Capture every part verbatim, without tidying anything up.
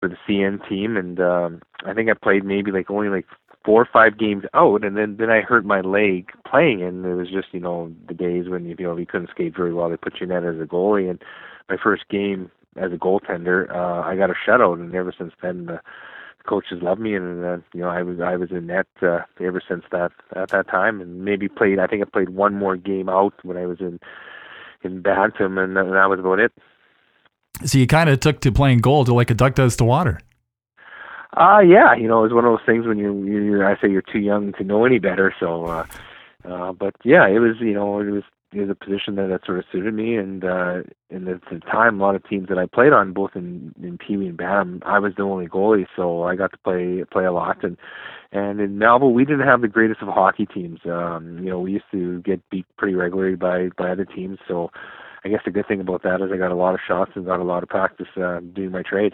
for the C N team, and um, I think I played maybe like only like four or five games out, and then then I hurt my leg playing, and it was just you know the days when you know you couldn't skate very well. They put you in net as a goalie, and my first game as a goaltender, uh, I got a shutout, and ever since then the coaches loved me, and uh, you know I was I was in net uh, ever since that at that time, and maybe played. I think I played one more game out when I was in in Bantam, and, and that was about it. So you kind of took to playing goal to like a duck does to water. Uh, yeah, you know, it's one of those things when you, you I say you're too young to know any better. So, uh, uh, but yeah, it was, you know, it was, it was a position that, that sort of suited me. And, uh, in the, the time, a lot of teams that I played on, both in, in Pee Wee and Bantam, I was the only goalie. So I got to play, play a lot. And, and in Melville, we didn't have the greatest of hockey teams. Um, you know, we used to get beat pretty regularly by, by other teams. So I guess the good thing about that is I got a lot of shots and got a lot of practice, uh, doing my trade.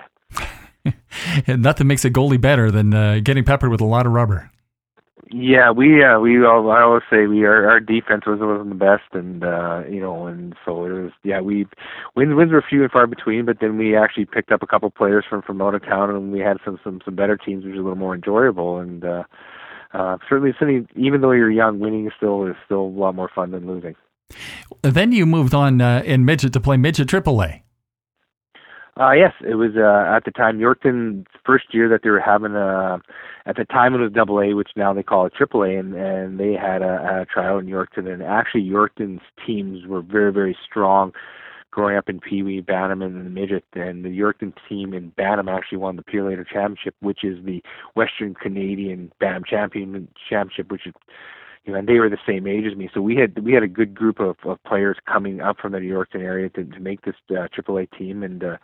And nothing makes a goalie better than uh, getting peppered with a lot of rubber. Yeah, we uh, we all, I always say we our, our defense was wasn't the best, and uh, you know, and so it was. Yeah, we wins wins were few and far between, but then we actually picked up a couple players from from out of town, and we had some some some better teams, which was a little more enjoyable. And uh, uh, certainly, certainly, even though you're young, winning is still is still a lot more fun than losing. Then you moved on uh, in midget to play midget triple A. Uh, yes, it was uh, at the time Yorkton's first year that they were having a. At the time it was Double A, which now they call it Triple A, and and they had a, a tryout in Yorkton, and actually Yorkton's teams were very very strong. Growing up in Pee Wee, Bantam, and the midget, and the Yorkton team in Bantam actually won the Peer Later Championship, which is the Western Canadian Bantam Champion Championship, which is. You know, and they were the same age as me, so we had we had a good group of, of players coming up from the Yorkton area to, to make this uh, Triple A team, and uh,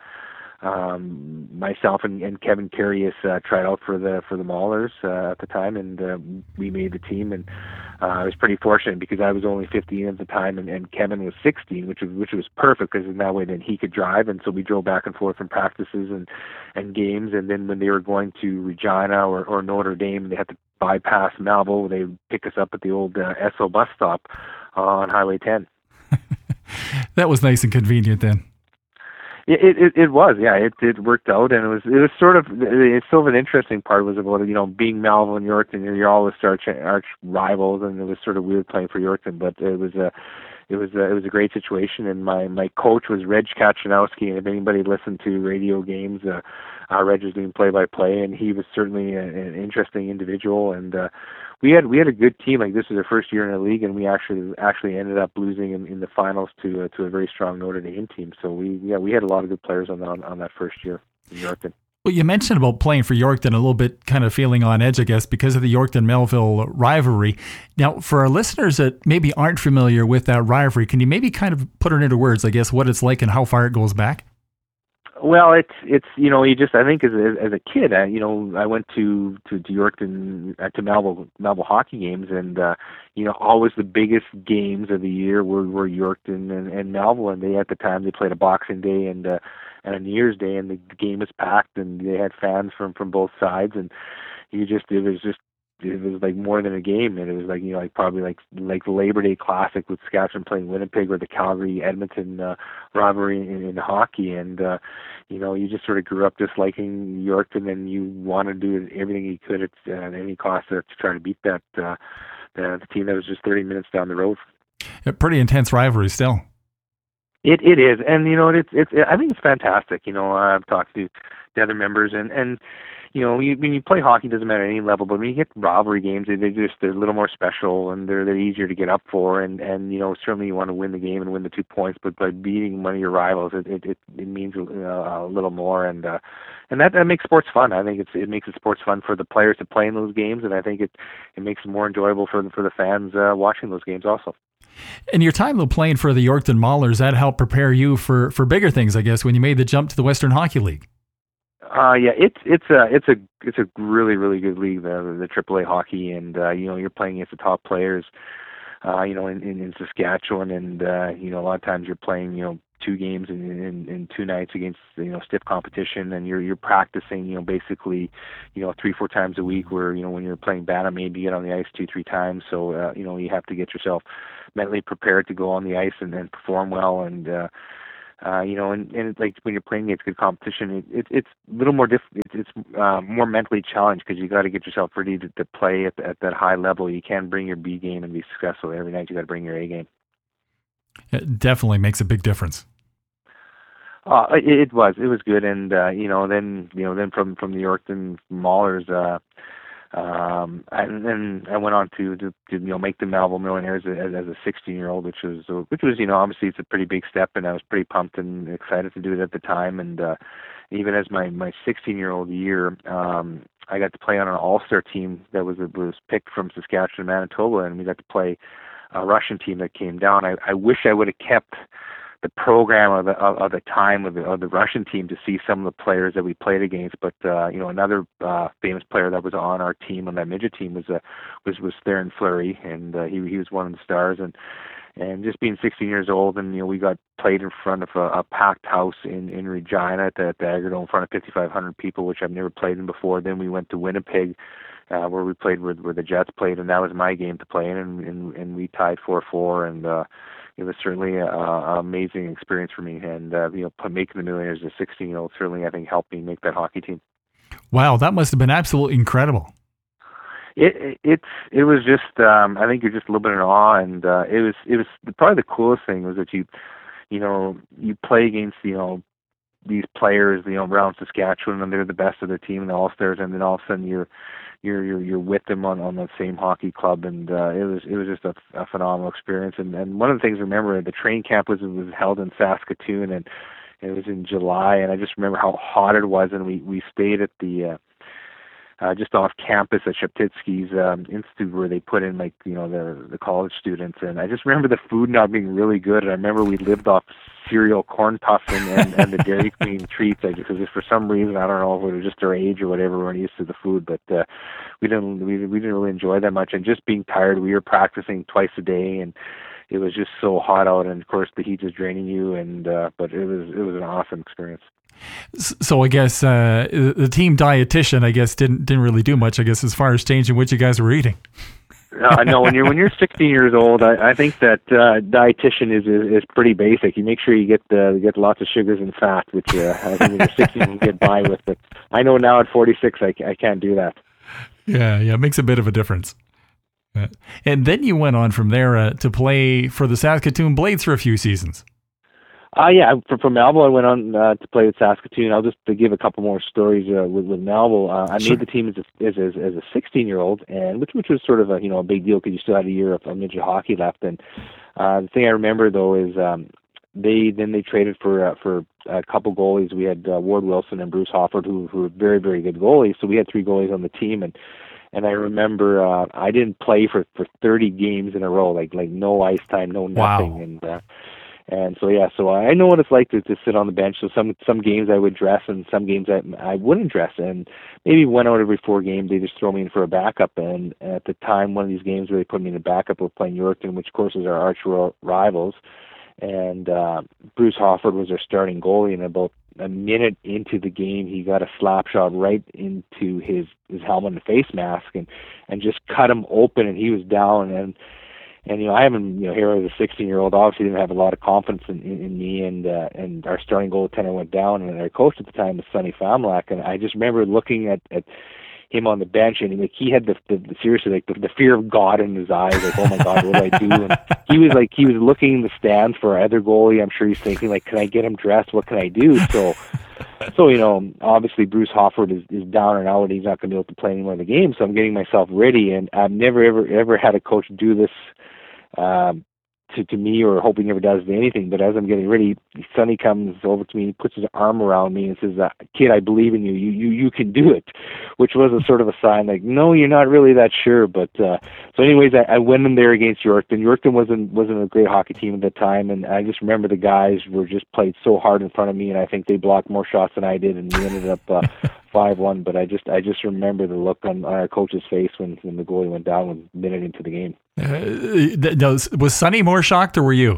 um, myself and, and Kevin Carius uh, tried out for the for the Maulers uh, at the time, and uh, we made the team, and uh, I was pretty fortunate because I was only fifteen at the time, and, and Kevin was sixteen, which was which was perfect because in that way then he could drive, and so we drove back and forth from practices and and games, and then when they were going to Regina or, or Notre Dame, they had to bypass Melville. They would pick us up at the old uh, Esso bus stop uh, on Highway ten. That was nice and convenient then. It, it it was, yeah. It it worked out, and it was it was sort of it's sort of an interesting part was about you know being Melville and Yorkton. You're always arch arch rivals, and it was sort of weird playing for Yorkton, but it was a it was a, it was a great situation. And my my coach was Reg Kachanowski, and if anybody listened to radio games, uh, uh, Reg was doing play by play, and he was certainly a, an interesting individual. And uh, we had we had a good team. Like this was our first year in the league, and we actually actually ended up losing in, in the finals to uh, to a very strong Notre Dame team. So we yeah we had a lot of good players on on, on that first year in Yorkton. Well, you mentioned about playing for Yorkton a little bit, kind of feeling on edge, I guess, because of the Yorkton-Melville rivalry. Now, for our listeners that maybe aren't familiar with that rivalry, can you maybe kind of put it into words, I guess, what it's like and how far it goes back? Well, it's it's you know you just I think as a, as a kid I, you know I went to to, to Yorkton uh, to Melville Melville hockey games, and uh, you know always the biggest games of the year were, were Yorkton and, and Melville, and they at the time they played a Boxing Day and uh, and a New Year's Day, and the game was packed, and they had fans from from both sides, and you just it was just it was like more than a game, and it was like you know like probably like like the Labor Day Classic with Saskatchewan playing Winnipeg, or the Calgary Edmonton uh, rivalry in, in hockey, and uh, you know you just sort of grew up just liking Yorkton, and you wanted to do everything you could at, uh, at any cost to, to try to beat that uh, the, the team that was just thirty minutes down the road. A pretty intense rivalry still. It it is, and you know it's it's I think it's fantastic. You know I've talked to the other members, and and you know you, when you play hockey, it doesn't matter at any level, but when you get rivalry games, they they just they're a little more special, and they're they're easier to get up for, and and you know certainly you want to win the game and win the two points, but by beating one of your rivals, it it it, it means uh, a little more, and uh, and that that makes sports fun. I think it's it makes it sports fun for the players to play in those games, and I think it it makes it more enjoyable for the, for the fans uh, watching those games also. And your time though playing for the Yorkton Maulers, that helped prepare you for, for bigger things, I guess, when you made the jump to the Western Hockey League. Uh, yeah, it's it's a it's a it's a really really good league, the the Triple A hockey, and uh, you know you're playing against the top players, uh, you know in, in, in Saskatchewan, and uh, you know a lot of times you're playing you know two games in, in, in two nights against you know stiff competition, and you're you're practicing you know basically you know three four times a week. Where you know when you're playing Bantam, maybe you get on the ice two three times, so uh, you know you have to get yourself mentally prepared to go on the ice and, and perform well, and uh, Uh, you know, and, and it's like when you're playing against good competition, it, it, it's a little more diff- it's, it's uh, more mentally challenged because you got to get yourself ready to, to play at, at that high level. You can't bring your B game and be successful every night. You got to bring your A game. It definitely makes a big difference. Uh, it, it was, it was good, and uh, you know, then you know, then from from the Yorkton Maulers, uh, um, and then I went on to, to, to you know make the Melville Millionaires as, as a sixteen year old, which was which was you know obviously it's a pretty big step, and I was pretty pumped and excited to do it at the time, and uh, even as my my sixteen year old year, um, I got to play on an all star team that was was picked from Saskatchewan, Manitoba, and we got to play a Russian team that came down. I, I wish I would have kept the program of the of, of the time of the of the Russian team to see some of the players that we played against. But uh, you know, another uh, famous player that was on our team, on that midget team, was uh, was was Theron Fleury, and uh, he he was one of the stars. And and just being sixteen years old, and you know, we got played in front of a, a packed house in in Regina at the, at the Agrodome in front of fifty-five hundred people, which I've never played in before. Then we went to Winnipeg, uh, where we played where, where the Jets played, and that was my game to play in, and and, and we tied four four, and uh, it was certainly an amazing experience for me. And uh, you know, making the Millionaires as a sixteen year old certainly I think helped me make that hockey team. Wow, that must have been absolutely incredible. It, it it's it was just um, I think you're just a little bit in awe, and uh, it was it was probably the coolest thing was that you you know you play against you know these players you know around Saskatchewan, and they're the best of their team and the all stars, and then all of a sudden you're you're you're you're with them on, on the same hockey club, and uh, it was it was just a, a phenomenal experience. And, and one of the things I remember, the training camp was was held in Saskatoon, and it was in July, and I just remember how hot it was, and we we stayed at the uh, Uh, just off campus at Sheptytsky's um, Institute, where they put in like you know the the college students, and I just remember the food not being really good. And I remember we lived off cereal, corn puffs, and, and, and the Dairy Queen treats. I just, just for some reason I don't know if it was just our age or whatever, we weren't used to the food, but uh, we didn't we we didn't really enjoy that much. And just being tired, we were practicing twice a day, and it was just so hot out, and of course the heat is draining you. And uh, but it was it was an awesome experience. So I guess uh, the team dietitian, I guess, didn't didn't really do much, I guess, as far as changing what you guys were eating. uh, no, when you're when you're sixteen years old, I, I think that uh, dietitian is, is is pretty basic. You make sure you get uh, get lots of sugars and fat, which uh, I think when you're sixteen you can get by with. But I know now at forty-six, I, I can't do that. Yeah, yeah, it makes a bit of a difference. Uh, and then you went on from there uh, to play for the Saskatoon Blades for a few seasons. Uh, yeah, from, from Melville, I went on uh, to play with Saskatoon. I'll just to give a couple more stories uh, with, with Melville. Uh, I Sure. made the team as a, as, as, as a sixteen-year-old, and which which was sort of a you know a big deal because you still had a year of, of midget hockey left. And uh, the thing I remember though is um, they then they traded for uh, for a couple goalies. We had uh, Ward Wilson and Bruce Hofford, who who were very very good goalies. So we had three goalies on the team, and and I remember uh, I didn't play for, for thirty games in a row, like like no ice time, no nothing, Wow. and. Uh, And so yeah, so I know what it's like to, to sit on the bench. So some some games I would dress, and some games I I wouldn't dress. And maybe one out of every four games they just throw me in for a backup. And at the time, one of these games where they put me in a backup, we're playing Yorkton, which of course is our arch rivals. And uh, Bruce Hofford was our starting goalie. And about a minute into the game, he got a slap shot right into his his helmet and face mask, and and just cut him open, and he was down. And And you know, I haven't you know here as a sixteen-year-old, obviously didn't have a lot of confidence in, in, in me, and uh, and our starting goaltender went down, and our coach at the time was Sonny Famlack, and I just remember looking at, at him on the bench, and like he had the, the, the seriously like the, the fear of God in his eyes, like oh my God, what do I do? And he was like he was looking in the stands for our other goalie. I'm sure he's thinking like, can I get him dressed? What can I do? So. So, you know, obviously Bruce Hofford is, is down and out. He's not going to be able to play any more of the game. So I'm getting myself ready. And I've never, ever, ever had a coach do this um, to, to me, or hope he never does to anything. But as I'm getting ready, Sonny comes over to me, puts his arm around me and says, uh, kid, I believe in you. You, you, you can do it, which was a sort of a sign like, no, you're not really that sure. But uh, so anyways, I, I went in there against Yorkton. Yorkton wasn't, wasn't a great hockey team at the time. And I just remember the guys were just played so hard in front of me. And I think they blocked more shots than I did. And we ended up uh, five one. But I just, I just remember the look on, on our coach's face when, when the goalie went down a minute into the game. Uh, was Sonny more shocked, or were you?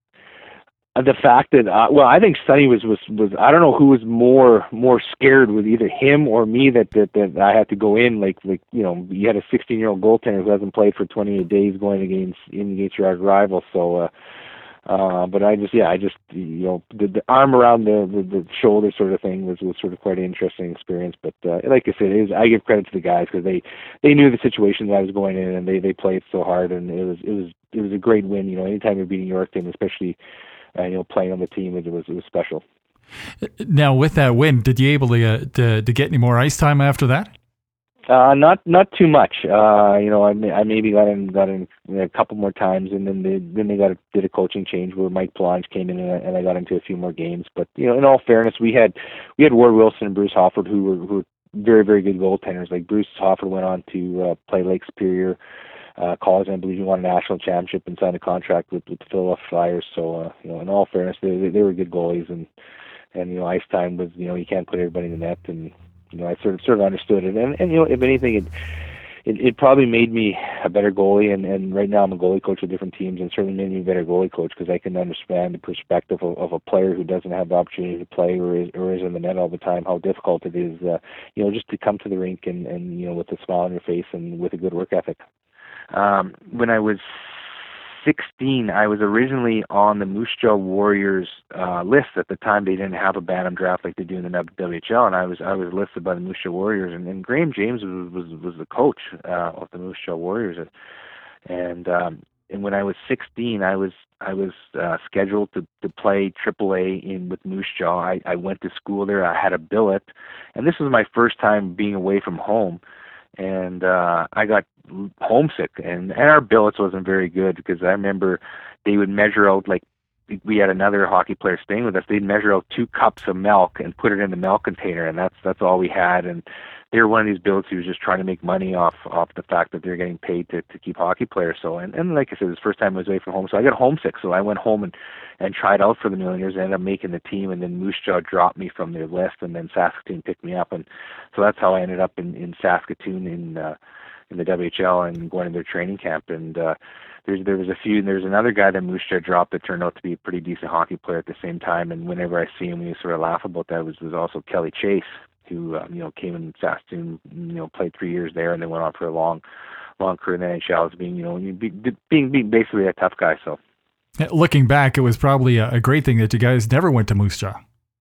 The fact that, uh, well, I think Sonny was, was, was, I don't know who was more, more scared, with either him or me that, that, that I had to go in, like, like, you know, you had a sixteen year old goaltender who hasn't played for twenty-eight days going against, in against your rival. So, uh, Uh, but I just, yeah, I just, you know, the, the arm around the, the, the shoulder sort of thing was, was sort of quite an interesting experience. But uh, like I said, it is, I give credit to the guys because they, they knew the situation that I was going in, and they, they played so hard, and it was, it was, it was a great win. You know, anytime you're beating Yorkton, especially, uh, you know, playing on the team, it was, it was special. Now, with that win, did you able to, uh, to to get any more ice time after that? Uh, not not too much. Uh, you know, I, I maybe got in got in a couple more times, and then they then they got a, did a coaching change where Mike Planche came in, and I, and I got into a few more games. But you know, in all fairness, we had we had Ward Wilson and Bruce Hofford who were who were very very good goaltenders. Like Bruce Hofford went on to uh, play Lake Superior uh, College, and I believe he won a national championship and signed a contract with, with the Philadelphia Flyers. So uh, you know, in all fairness, they they, they were good goalies, and and you know, ice time was, you know, you can't put everybody in the net, and you know, I sort of sort of understood it, and and you know, if anything, it it, it probably made me a better goalie, and and right now I'm a goalie coach of different teams, and certainly made me a better goalie coach because I can understand the perspective of, of a player who doesn't have the opportunity to play or is or is in the net all the time, how difficult it is, uh, you know, just to come to the rink and and you know, with a smile on your face and with a good work ethic. Um, when I was sixteen, I was originally on the Moose Jaw Warriors uh, list. At the time, they didn't have a Bantam draft like they do in the W H L, and I was I was listed by the Moose Jaw Warriors. And, and Graham James was was, was the coach uh, of the Moose Jaw Warriors. And um, and when I was sixteen, I was I was uh, scheduled to, to play triple A in with Moose Jaw. I, I went to school there. I had a billet, and this was my first time being away from home. And uh, I got homesick, and, and our billets wasn't very good because I remember they would measure out, like, we had another hockey player staying with us. They'd measure out two cups of milk and put it in the milk container, and that's that's all we had. And they were one of these billets who was just trying to make money off off the fact that they're getting paid to, to keep hockey players. So, and, and like I said, it was the first time I was away from home, so I got homesick. So I went home and, and tried out for the Millionaires, and ended up making the team, and then Moose Jaw dropped me from their list, and then Saskatoon picked me up, and so that's how I ended up in, in Saskatoon in uh, in the W H L and going to their training camp. And uh, there's there was a few, and there's another guy that Moose Jaw dropped that turned out to be a pretty decent hockey player at the same time. And whenever I see him, we sort of laugh about that. Was was also Kelly Chase, who um, you know came in Saskatoon, you know played three years there, and then went on for a long, long career in the N H L as being you know being being basically a tough guy. So looking back, it was probably a great thing that you guys never went to Moose Jaw.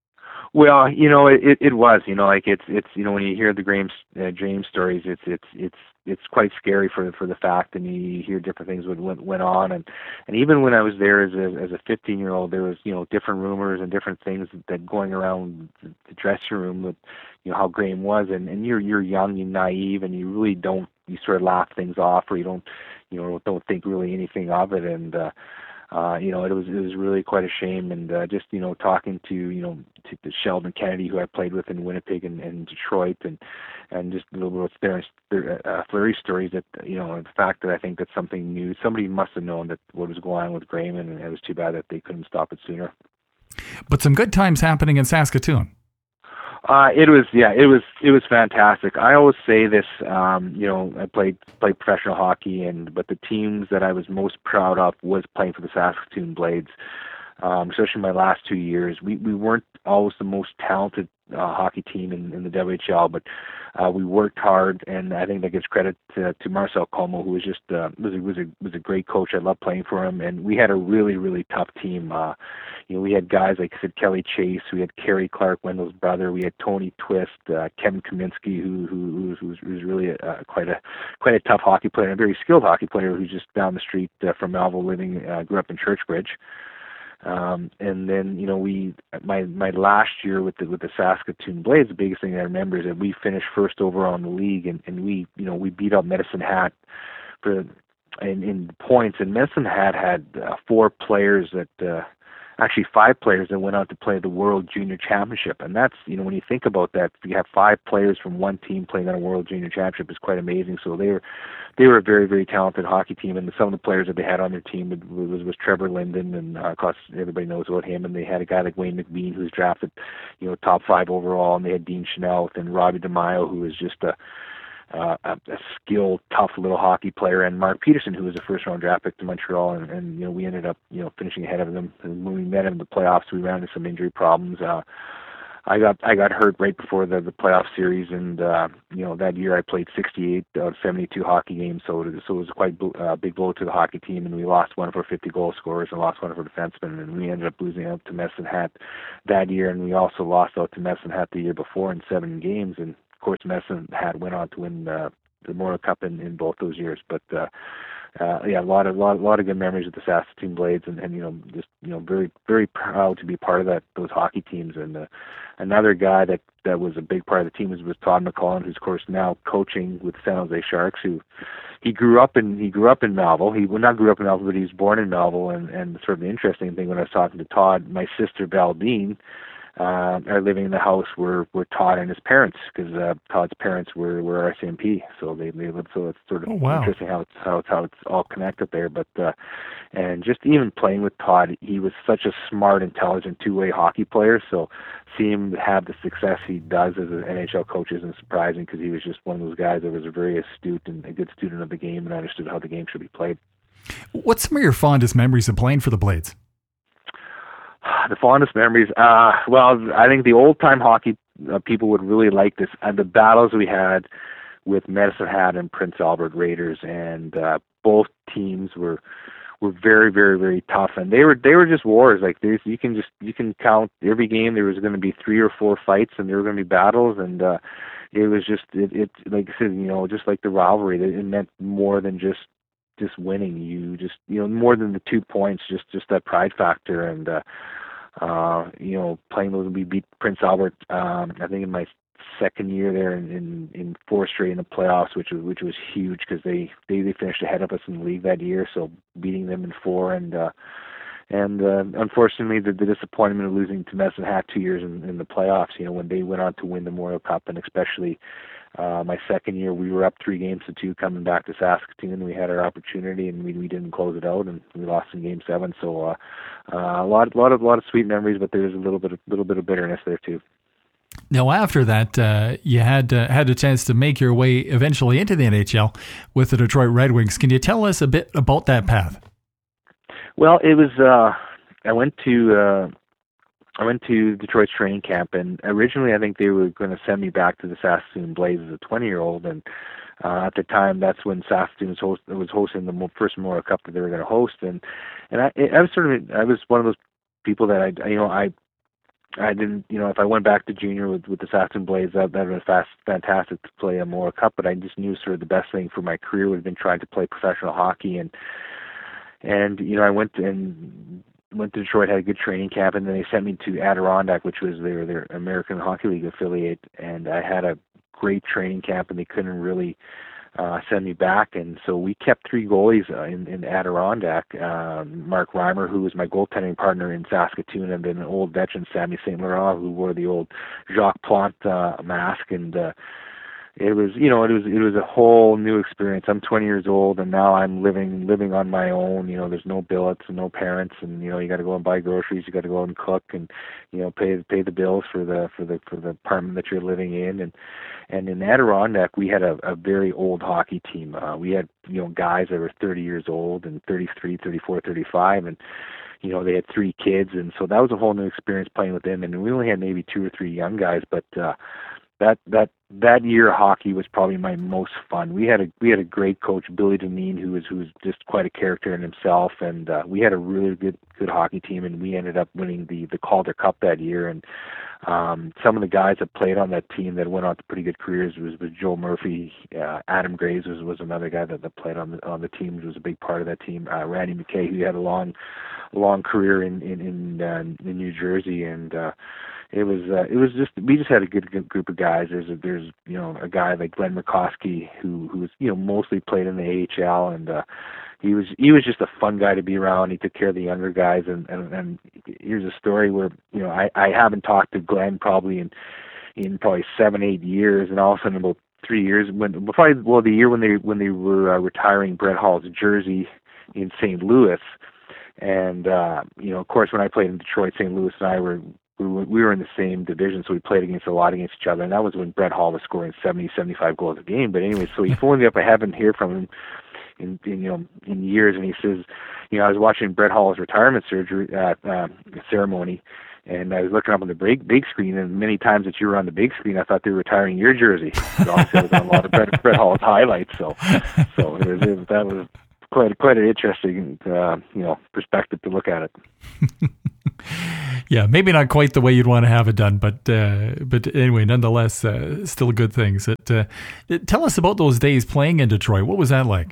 Well, you know, it it was, you know, like it's it's you know when you hear the Graham uh, James stories, it's it's it's it's quite scary for for the fact, and you hear different things that went went on, and and even when I was there as a as a fifteen year old, there was you know different rumors and different things that going around the dressing room with you know how Graham was, and and you're you're young and naive, and you really don't you sort of laugh things off, or you don't you know don't think really anything of it, and. uh Uh, you know, it was it was really quite a shame, and uh, just you know talking to you know to, to Sheldon Kennedy, who I played with in Winnipeg and, and Detroit, and and just a little bit of their, their uh, Fleury stories. That you know the fact that I think that's something new. Somebody must have known that what was going on with Graham, and it was too bad that they couldn't stop it sooner. But some good times happening in Saskatoon. Uh, it was, yeah, it was, it was fantastic. I always say this, um, you know, I played, played professional hockey, and, but the teams that I was most proud of was playing for the Saskatoon Blades. Um, especially my last two years, we, we weren't always the most talented uh, hockey team in, in the W H L, but uh, we worked hard, and I think that gives credit to, to Marcel Como, who was just uh, was a, was a was a great coach. I loved playing for him, and we had a really really tough team. Uh, you know, we had guys like I said, Kelly Chase, we had Kerry Clark, Wendell's brother, we had Tony Twist, uh, Kevin Kaminsky, who who who was, who was really a, uh, quite a quite a tough hockey player, and a very skilled hockey player who's just down the street uh, from Melville, living uh, grew up in Churchbridge. Um, and then, you know, we, my, my last year with the, with the Saskatoon Blades, the biggest thing I remember is that we finished first overall in the league, and, and we, you know, we beat up Medicine Hat for, in, in points, and Medicine Hat had uh, four players that, uh, actually five players that went out to play the World Junior Championship. And that's, you know, when you think about that, you have five players from one team playing on a World Junior Championship is quite amazing. So they were, they were a very, very talented hockey team. And some of the players that they had on their team was, was, was Trevor Linden, and uh, of course everybody knows about him. And they had a guy like Wayne McBean, who was drafted, you know, top five overall. And they had Dean Chanel and Robbie DeMaio, who was just a, Uh, a, a skilled, tough little hockey player, and Mark Peterson, who was a first-round draft pick to Montreal, and, and you know we ended up you know finishing ahead of them. And when we met him in the playoffs, we ran into some injury problems. Uh, I got I got hurt right before the the playoff series, and uh, you know that year I played sixty-eight out of seventy-two hockey games, so it, so it was quite a uh, big blow to the hockey team, and we lost one of our fifty goal scorers and lost one of our defensemen, and we ended up losing out to Medicine Hat that year, and we also lost out to Medicine Hat the year before in seven games, and of course Medicine Hat went on to win uh, the Memorial Cup in, in both those years, but. Uh, Uh, yeah, a lot of lot, lot of good memories with the Saskatoon Blades, and, and you know, just you know, very very proud to be part of that those hockey teams. And uh, another guy that, that was a big part of the team was, was Todd McCullen, who's of course now coaching with San Jose Sharks. Who he grew up in he grew up in Melville. He well, not grew up in Melville, but he was born in Melville. And and sort of the interesting thing when I was talking to Todd, my sister Valdine. Uh, are living in the house where, where Todd and his parents, because uh, Todd's parents were, were R C M P, so they they lived. So it's sort of oh, wow. interesting how it's how it's how it's all connected there. But uh, and just even playing with Todd, he was such a smart, intelligent two-way hockey player. So see him have the success he does as an N H L coach isn't surprising, because he was just one of those guys that was a very astute and a good student of the game and understood how the game should be played. What's some of your fondest memories of playing for the Blades? The fondest memories, uh, well, I think the old-time hockey uh, people would really like this. Uh, the battles we had with Medicine Hat and Prince Albert Raiders, and uh, both teams were were very, very, very tough, and they were they were just wars. Like there's, you can just you can count every game. There was going to be three or four fights, and there were going to be battles, and uh, it was just it, it like I said, you know, just like the rivalry. It meant more than just. just winning. You just, you know, more than the two points, just, just that pride factor. And, uh, uh, you know, playing those, we beat Prince Albert, um, I think in my second year there in, in, in four straight in the playoffs, which was, which was huge because they, they, they finished ahead of us in the league that year. So beating them in four and, uh, and, uh, unfortunately the, the disappointment of losing to Medicine Hat two years in, in the playoffs, you know, when they went on to win the Memorial Cup, and especially, Uh, my second year, we were up three games to two coming back to Saskatoon. We had our opportunity, and we we didn't close it out, and we lost in Game Seven. So uh, uh, a lot, lot of, lot of sweet memories, but there's a little bit, of, little bit of bitterness there too. Now, after that, uh, you had uh, had a chance to make your way eventually into the N H L with the Detroit Red Wings. Can you tell us a bit about that path? Well, it was. Uh, I went to. Uh, I went to Detroit's training camp, and originally I think they were going to send me back to the Saskatoon Blaze as a twenty-year-old, and uh, at the time that's when Saskatoon was, host, was hosting the first Memorial Cup that they were going to host, and and I, I was sort of I was one of those people that I you know I I didn't you know if I went back to junior with with the Saskatoon Blaze, that that would have been fast, fantastic to play a Memorial Cup, but I just knew sort of the best thing for my career would have been trying to play professional hockey, and and you know I went to, and went to Detroit, had a good training camp, and then they sent me to Adirondack, which was their their American Hockey League affiliate, and I had a great training camp, and they couldn't really uh, send me back, and so we kept three goalies uh, in, in Adirondack. Um, Mark Reimer, who was my goaltending partner in Saskatoon, and then an old veteran, Sammy Saint Laurent, who wore the old Jacques Plante uh, mask, and uh, it was, you know, it was it was a whole new experience. I'm twenty years old, and now I'm living living on my own. You know, there's no billets and no parents, and you know, you got to go and buy groceries, you got to go and cook, and you know, pay pay the bills for the for the for the apartment that you're living in. And and in Adirondack, we had a, a very old hockey team. Uh, we had you know guys that were thirty years old and thirty-three, thirty-four, thirty-five, and you know, they had three kids, and so that was a whole new experience playing with them. And we only had maybe two or three young guys, but uh, that that that year hockey was probably my most fun. We had a we had a great coach, Billy Deneen, who was who was just quite a character in himself, and uh, we had a really good good hockey team, and we ended up winning the the Calder Cup that year. And um, some of the guys that played on that team that went on to pretty good careers was, was Joe Murphy, uh, Adam Graves was, was another guy that, that played on the on the team, was a big part of that team. Uh, Randy McKay, who had a long long career in in in, uh, in New Jersey, and uh, It was uh, it was just we just had a good, good group of guys. There's a, there's you know a guy like Glenn Murkowski who who was you know mostly played in the A H L, and uh, he was he was just a fun guy to be around. He took care of the younger guys, and and, and here's a story where you know I, I haven't talked to Glenn probably in in probably seven eight years, and all of a sudden about three years when probably well the year when they when they were uh, retiring Brett Hall's jersey in Saint Louis, and uh, you know of course when I played in Detroit, Saint Louis and I were. We were in the same division, so we played against a lot against each other, and that was when Brett Hall was scoring seventy, seventy-five goals a game. But anyway, so he phoned me up. I haven't heard from him in, in you know in years, and he says, you know, I was watching Brett Hall's retirement surgery uh, uh, ceremony, And I was looking up on the big, big screen, and many times that you were on the big screen, I thought they were retiring your jersey. So obviously I was on a lot of Brett, Brett Hall's highlights, so so it was, it, that was quite quite an interesting uh, you know perspective to look at it. Yeah, maybe not quite the way you'd want to have it done, but uh, but anyway, nonetheless, uh, still good things. It, uh, tell us about those days playing in Detroit. What was that like?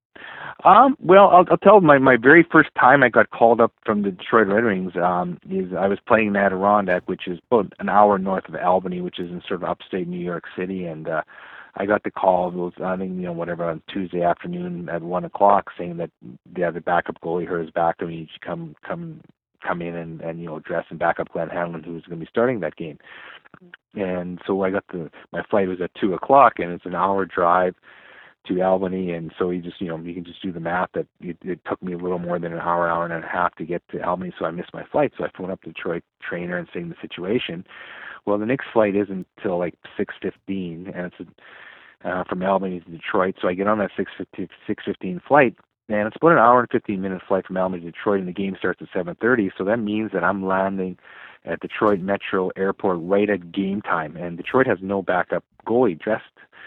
Um, well, I'll, I'll tell my, my very first time I got called up from the Detroit Red Wings um, is I was playing in Adirondack, which is about an hour north of Albany, which is in sort of upstate New York City, and uh, I got the call. It was, I think, you know, whatever, on Tuesday afternoon at one o'clock, saying that yeah, the backup goalie hurt his back, and we need to come come come in and, and you know dress and back up Glenn Hanlon, who was going to be starting that game. And so I got the my flight was at two o'clock, and it's an hour drive to Albany, and so you just, you know, you can just do the math that it, it took me a little more than an hour, hour and a half to get to Albany, so I missed my flight. So I phoned up the Detroit trainer and saying the situation. Well, the next flight isn't until like six fifteen, and it's uh, from Albany to Detroit. So I get on that six fifteen flight, and it's about an hour and fifteen minute flight from Albany to Detroit, and the game starts at seven thirty. So that means that I'm landing at Detroit Metro Airport right at game time, and Detroit has no backup goalie dressed.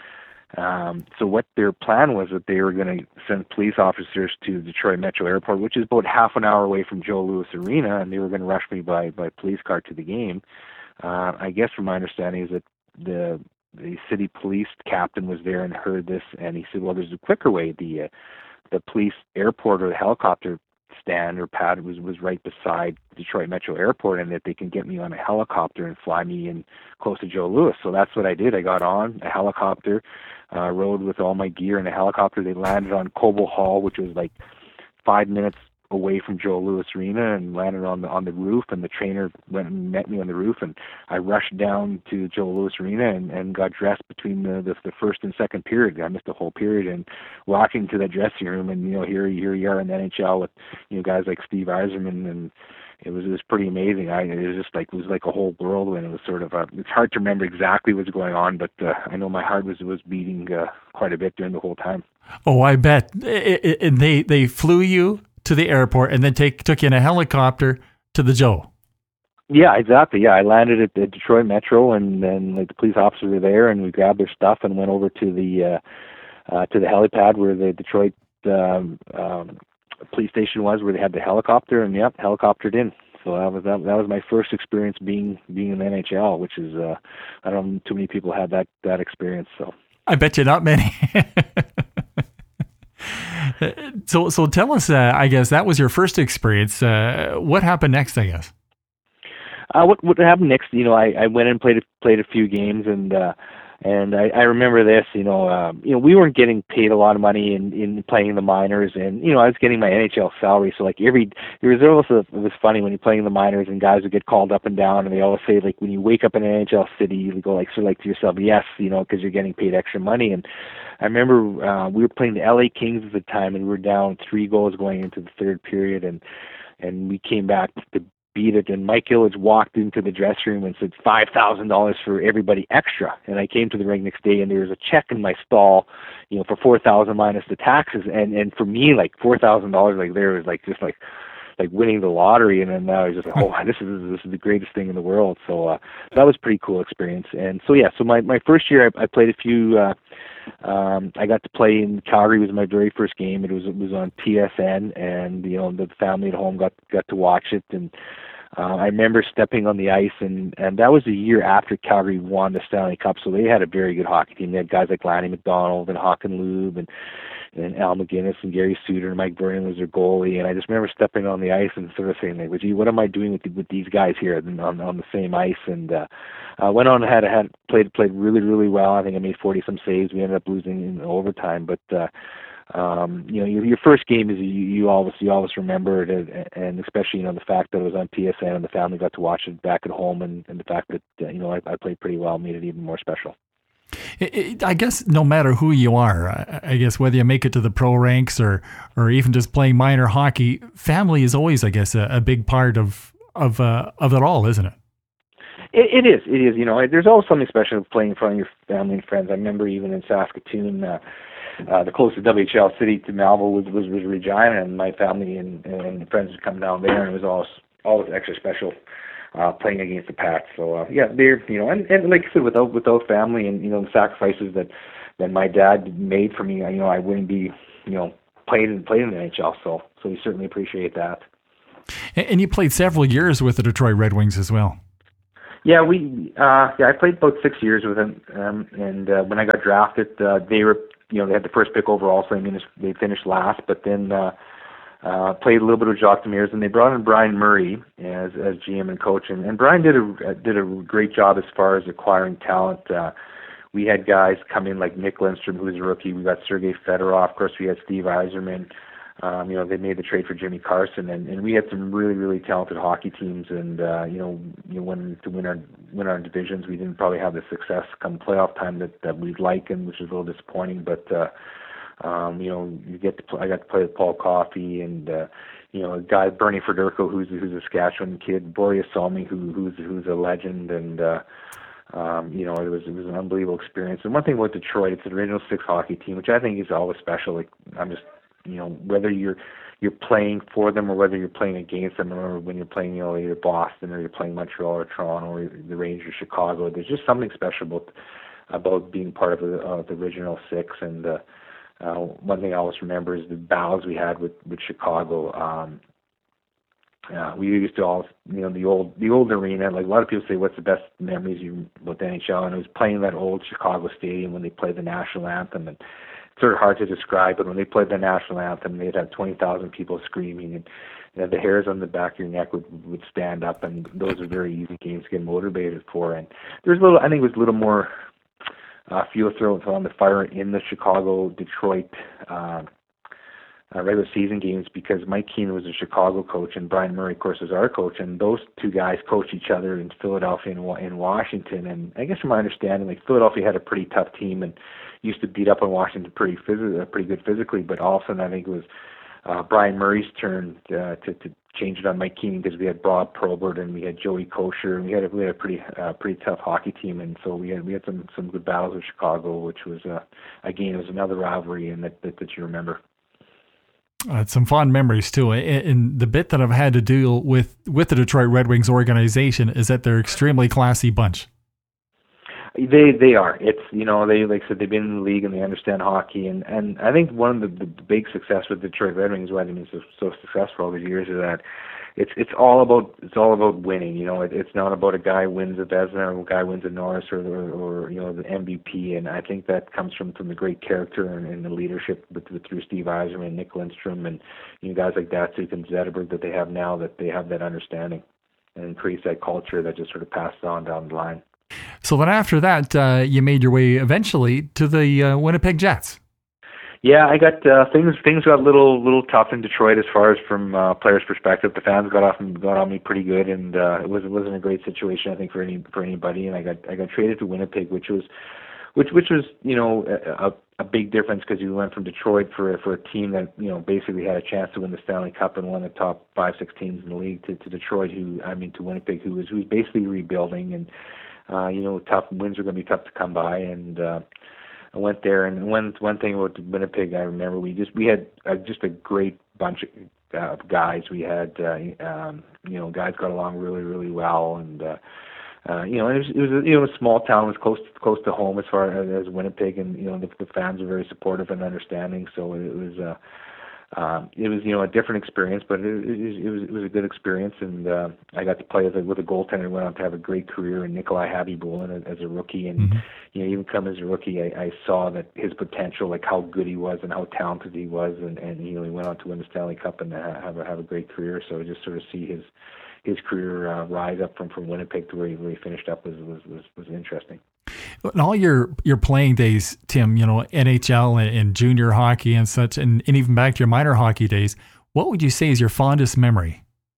Um, so what their plan was that they were going to send police officers to Detroit Metro Airport, which is about half an hour away from Joe Louis Arena, and they were going to rush me by, by police car to the game. Uh, I guess from my understanding is that the the city police captain was there and heard this, and he said, well, there's a quicker way. The uh, the police airport or the helicopter stand or pad was, was right beside Detroit Metro Airport, and that they can get me on a helicopter and fly me in close to Joe Louis. So that's what I did. I got on a helicopter, uh, rode with all my gear in a helicopter. They landed on Cobo Hall, which was like five minutes away from Joe Louis Arena, and landed on the on the roof, and the trainer went and met me on the roof, and I rushed down to Joe Louis Arena and, and got dressed between the, the the first and second period. I missed the whole period, and walking to that dressing room, and you know here here you are in the N H L with you know guys like Steve Yzerman, and it was it was pretty amazing. I it was just like it was like a whole whirlwind. It was sort of a, it's hard to remember exactly what's going on, but uh, I know my heart was was beating uh, quite a bit during the whole time. Oh, I bet. And they they flew you to the airport and then take took you in a helicopter to the Joe. Yeah, exactly. Yeah, I landed at the Detroit Metro, and then like the police officers were there, and we grabbed their stuff and went over to the uh, uh, to the helipad where the Detroit um, um, police station was, where they had the helicopter, and yep, helicoptered in. So that was that, that was my first experience being being in the N H L, which is uh, I don't know too many people had that that experience. So I bet you not many. So, so tell us, uh, I guess that was your first experience. Uh, what happened next, I guess? Uh, what, what happened next, you know, I, I went and played, played a few games, and, uh, and I, I remember this, you know, um, you know, we weren't getting paid a lot of money in, in playing in the minors, and, you know, I was getting my N H L salary. So like every, it was also, it was funny when you're playing in the minors and guys would get called up and down, and they always say, like, when you wake up in an N H L city, you go like, sort of like to yourself, yes, you know, cause you're getting paid extra money. And I remember, uh, we were playing the L A Kings at the time, and we were down three goals going into the third period. And, and we came back to beat it, and Mike Ilitch walked into the dressing room and said five thousand dollars for everybody extra. And I came to the rink next day, and there was a check in my stall, you know, for four thousand minus the taxes. And and for me, like four thousand dollars, like there was like just like like winning the lottery. And then I was just like, oh, this is this is the greatest thing in the world. So uh, that was a pretty cool experience. And so yeah, so my my first year, I, I played a few. Uh, Um, I got to play in Calgary. It was my very first game. It was it was on T S N, and you know the family at home got got to watch it. And uh, I remember stepping on the ice, and and that was a year after Calgary won the Stanley Cup. So they had a very good hockey team. They had guys like Lanny McDonald and Håkan Lube and and Al McGinnis and Gary Suter and Mike Vernon was their goalie. And I just remember stepping on the ice and sort of saying, like, gee, what am I doing with the, with these guys here on on the same ice? And uh, uh, went on and had had played played really really well. I think I made forty some saves. We ended up losing in overtime, but. Uh, Um, you know, your, your first game is you, you always you always remember it, and, and especially you know the fact that it was on T S N and the family got to watch it back at home, and, and the fact that uh, you know I, I played pretty well made it even more special. It, it, I guess no matter who you are, I, I guess whether you make it to the pro ranks or or even just playing minor hockey, family is always, I guess, a, a big part of of uh, of it all, isn't it? It, it is. It is. You know, there's always something special of playing in front of your family and friends. I remember even in Saskatoon. Uh, Uh, the closest W H L city to Melville was, was, was Regina, and my family and, and friends would come down there, and it was always, always extra special uh, playing against the Pats. So uh, yeah, they're you know, and, and like I said, without without family and you know the sacrifices that that my dad made for me, you know, I wouldn't be you know playing in playing in the N H L. So so we certainly appreciate that. And you played several years with the Detroit Red Wings as well. Yeah, we uh, yeah I played about six years with them, um, and uh, when I got drafted, uh, they were you know they had the first pick overall, so I mean they finished last, but then. Uh, Uh, played a little bit with Jacques Demers, and they brought in Brian Murray as as G M and coach, and, and Brian did a did a great job as far as acquiring talent. Uh, we had guys come in like Nick Lindstrom, who's a rookie. We got Sergei Fedorov. Of course, we had Steve Yzerman. Um, you know, they made the trade for Jimmy Carson, and, and we had some really really talented hockey teams. And uh, you know, you know, when to win our win our divisions, we didn't probably have the success come playoff time that that we'd like, and which is a little disappointing, but. Uh, Um, you know, you get to play, I got to play with Paul Coffey and uh, you know, a guy Bernie Federico, who's who's a Saskatchewan kid, Boreas Salmi, who who's who's a legend, and uh, um, you know, it was it was an unbelievable experience. And one thing about Detroit, it's an original six hockey team, which I think is always special. Like I'm just, you know, whether you're you're playing for them or whether you're playing against them, or when you're playing, you know, either Boston or you're playing Montreal or Toronto or the Rangers, Chicago. There's just something special about about being part of the, uh, the original six. And uh, Uh, one thing I always remember is the battles we had with, with Chicago. Um, uh, we used to all, you know, the old the old arena. Like a lot of people say, what's the best memories you with the N H L? And it was playing that old Chicago stadium when they played the national anthem. And it's sort of hard to describe, but when they played the national anthem, they'd have twenty thousand people screaming, and you know, the hairs on the back of your neck would would stand up. And those are very easy games to get motivated for. And there's a little, I think, it was a little more. Uh, fuel thrown on the fire in the Chicago Detroit uh, uh, regular season games, because Mike Keenan was a Chicago coach and Brian Murray, of course, was our coach, and those two guys coached each other in Philadelphia and in Washington. And I guess from my understanding, like Philadelphia had a pretty tough team and used to beat up on Washington pretty phys- pretty good physically, but all of a sudden I think it was uh, Brian Murray's turn uh, to, to change it on Mike Keenan, because we had Bob Probert and we had Joey Kosher, and we had a, we had a pretty uh, pretty tough hockey team, and so we had we had some, some good battles with Chicago, which was uh, again it was another rivalry and that, that that you remember. Uh, some fond memories too. And the bit that I've had to deal with with the Detroit Red Wings organization is that they're extremely classy bunch. They they are. It's you know they like I said they've been in the league and they understand hockey, and, and I think one of the, the big success with the Detroit Red Wings, why they've been so, so successful all these years, is that it's it's all about it's all about winning. You know, it, it's not about a guy wins a Vezina or a guy wins a Norris or, or or you know the M V P, and I think that comes from from the great character and, and the leadership with, with through Steve Yzerman, Nick Lindstrom, and you know guys like Datsyuk and Zetterberg that they have now, that they have that understanding and creates that culture that just sort of passes on down the line. So then after that, uh, you made your way eventually to the uh, Winnipeg Jets. Yeah, I got uh, things. Things got a little, little tough in Detroit as far as from uh, players' perspective. The fans got off and got on me pretty good, and uh, it was it wasn't a great situation, I think, for any for anybody. And I got I got traded to Winnipeg, which was, which which was you know a, a big difference, because you went from Detroit for for a team that you know basically had a chance to win the Stanley Cup and one of the top five six teams in the league, to, to Detroit, who I mean to Winnipeg, who was who was basically rebuilding. And Uh, you know, tough wins are going to be tough to come by, and uh, I went there. And one one thing about Winnipeg, I remember we just we had uh, just a great bunch of uh, guys. We had uh, um, you know guys got along really really well, and uh, uh, you know it was it was a, you know a small town, it was close close to home as far as, as Winnipeg, and you know the, the fans were very supportive and understanding. So it was. Uh, Um, it was, you know, a different experience, but it, it, it was it was a good experience, and uh, I got to play with a, with a goaltender who went on to have a great career in Nikolai Habibulin as a rookie, and Mm-hmm. you know, even come as a rookie, I, I saw that his potential, like how good he was and how talented he was, and, and you know, he went on to win the Stanley Cup and have a, have a great career. So just sort of see his his career uh, rise up from, from Winnipeg to where he, where he finished up was was was, was interesting. In all your, your playing days, Tim, you know, N H L and, and junior hockey and such, and, and even back to your minor hockey days, what would you say is your fondest memory?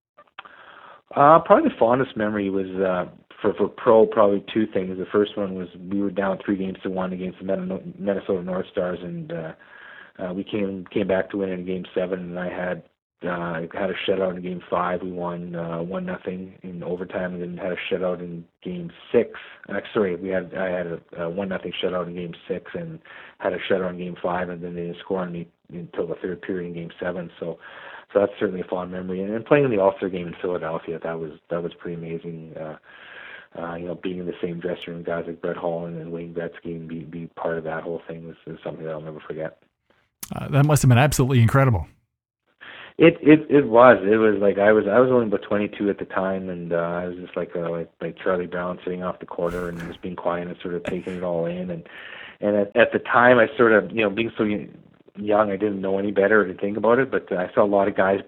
Uh, probably the fondest memory was uh, for for pro. Probably two things. The first one was we were down three games to one against the Minnesota North Stars, and uh, uh, we came came back to win in game seven, and I had uh, had a shutout in Game Five. We won uh, one nothing in overtime, and then had a shutout in Game Six. Uh, sorry, we had I had a, a one nothing shutout in Game Six, and had a shutout in Game Five, and then they didn't score on me until the third period in Game Seven. So, so that's certainly a fond memory. And, and playing in the All-Star game in Philadelphia, that was that was pretty amazing. Uh, uh, you know, being in the same dressing room, guys like Brett Holland and Wayne Gretzky, and be be part of that whole thing was, was something that I'll never forget. Uh, that must have been absolutely incredible. It it it was. It was like I was I was only about twenty-two at the time, and uh, I was just like uh, like like Charlie Brown sitting off the corner and just being quiet and sort of taking it all in. And and at, at the time, I sort of, you know, being so young, I didn't know any better to think about it. But I saw a lot of guys